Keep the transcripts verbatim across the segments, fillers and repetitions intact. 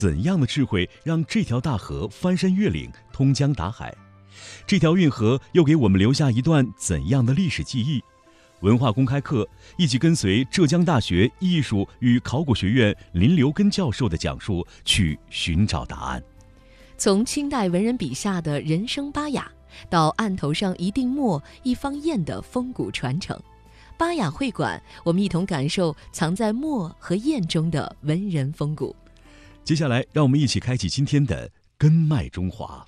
怎样的智慧让这条大河翻山越岭，通江达海？这条运河又给我们留下一段怎样的历史记忆？文化公开课，一起跟随浙江大学艺术与考古学院林留根教授的讲述，去寻找答案。 从清代文人笔下的人生巴雅，到案头上一定墨一方砚的风骨传承，巴雅会馆，我们一同感受藏在墨和砚中的文人风骨。 接下来，让我们一起开启今天的根脉中华。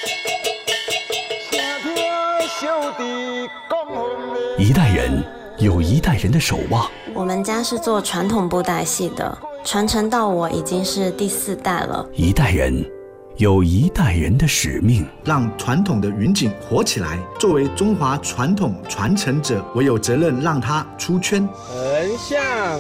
一代人有一代人的守望。 我们家是做传统布袋戏的，传承到我已经是第四代了。 一代人有一代人的使命， 让传统的云锦活起来。作为中华传统传承者，我有责任让它出圈。 横向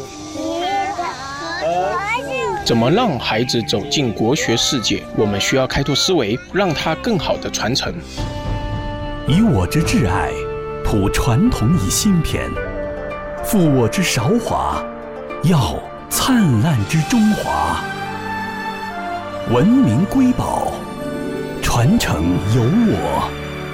怎么让孩子走进国学世界？我们需要开拓思维，让他更好的传承。 以我之挚爱，谱传统以新篇；负我之韶华，耀灿烂之中华。文明瑰宝，传承由我。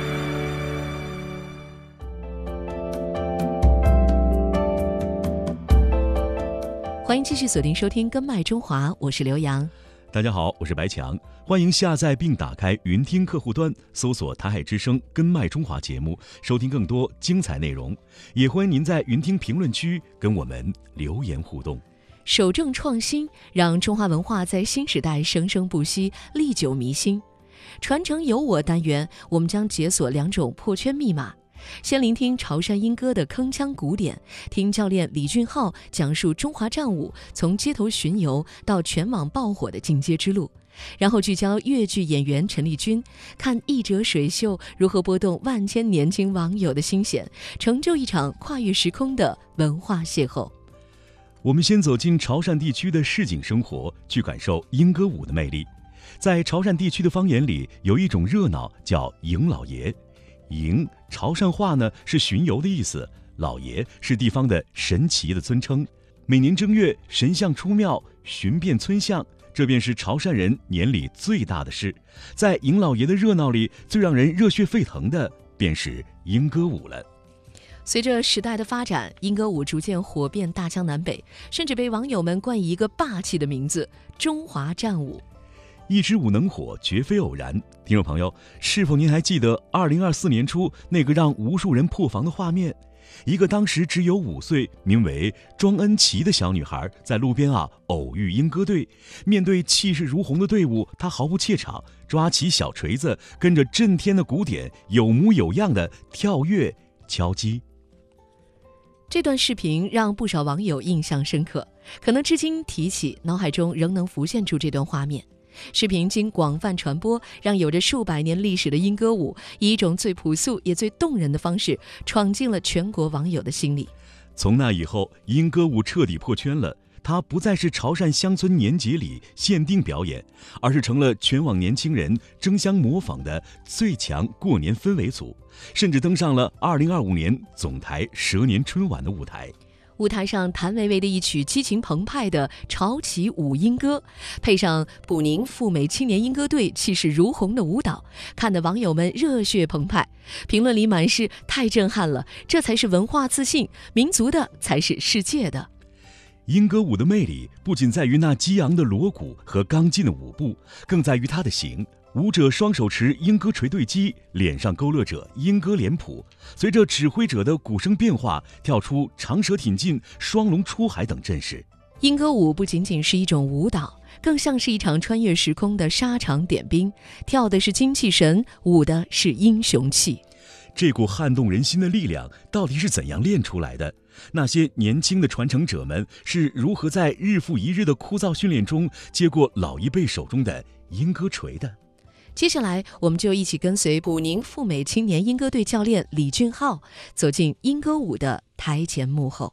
欢迎继续锁定收听《根脉中华》，我是刘洋。 大家好，我是白强，欢迎下载并打开云听客户端，搜索台海之声根脉中华节目，收听更多精彩内容。也欢迎您在云听评论区跟我们留言互动。 守正创新，让中华文化在新时代生生不息，历久弥新。传承由我单元，我们将解锁两种破圈密码。先聆听潮汕莺歌的铿锵古典，听教练李俊浩讲述中华战舞从街头巡游到全网爆火的进阶之路，然后聚焦粤剧演员陈丽君，看一折水袖如何拨动万千年轻网友的心弦，成就一场跨越时空的文化邂逅。 我们先走进潮汕地区的市井生活，去感受莺歌舞的魅力。在潮汕地区的方言里，有一种热闹叫迎老爷。迎潮汕话呢是巡游的意思，老爷是地方的神奇的尊称。每年正月，神像出庙，巡遍村巷，这便是潮汕人年里最大的事。在迎老爷的热闹里，最让人热血沸腾的便是莺歌舞了。 随着时代的发展，莺歌舞逐渐火遍大江南北，甚至被网友们冠以一个霸气的名字——中华战舞。 一支舞能火，绝非偶然。听众朋友，是否您还记得二零二四年初那个让无数人破防的画面？一个当时只有五岁，名为庄恩琪的小女孩，在路边啊偶遇莺歌队。面对气势如虹的队伍，她毫不怯场，抓起小锤子，跟着震天的鼓点，有模有样的跳跃敲击。 这段视频让不少网友印象深刻，可能至今提起，脑海中仍能浮现出这段画面。视频经广泛传播，让有着数百年历史的莺歌舞以一种最朴素也最动人的方式闯进了全国网友的心里。 从那以后，莺歌舞彻底破圈了，它不再是潮汕乡村年节里限定表演，而是成了全网年轻人争相模仿的最强过年氛围组，甚至登上了二零二五年总台蛇年春晚的舞台。 舞台上，谭维维的一曲激情澎湃的潮起舞莺歌，配上普宁赴美青年莺歌队气势如虹的舞蹈，看得网友们热血澎湃。评论里满是太震撼了，这才是文化自信，民族的才是世界的。 莺歌舞的魅力不仅在于那激昂的锣鼓和刚劲的舞步，更在于它的形。舞者双手持莺歌锤对击，脸上勾勒着莺歌脸谱，随着指挥者的鼓声变化，跳出长蛇挺进、双龙出海等阵势。 莺歌舞不仅仅是一种舞蹈，更像是一场穿越时空的沙场点兵，跳的是精气神，舞的是英雄气。 这股撼动人心的力量到底是怎样练出来的？那些年轻的传承者们是如何在日复一日的枯燥训练中接过老一辈手中的莺歌锤的？ 接下来，我们就一起跟随普宁赴美青年莺歌队教练李俊浩，走进莺歌舞的台前幕后。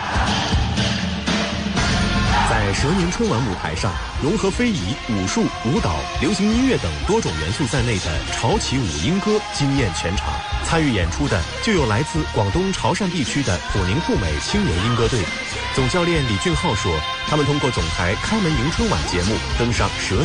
在蛇年春晚舞台上，融合非遗、武术、舞蹈、流行音乐等多种元素在内的潮起舞莺歌惊艳全场。参与演出的就有来自广东潮汕地区的普宁赴美青年莺歌队。 总教练李俊浩说，他们通过总台开门迎春晚节目登上蛇